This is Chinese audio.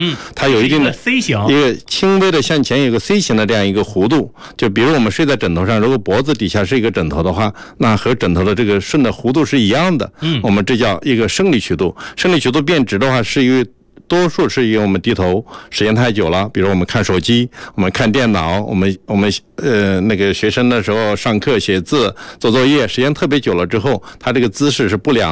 它有一定的 C 型， 一个轻微的向前有个 C 型的这样一个弧度。就比如我们睡在枕头上，如果脖子底下是一个枕头的话，那和枕头的这个顺的弧度是一样的。我们这叫一个生理曲度。生理曲度变直的话，是因为多数是因为我们低头时间太久了，比如我们看手机，我们看电脑，我们那个学生的时候上课写字做作业，时间特别久了之后，他这个姿势是不良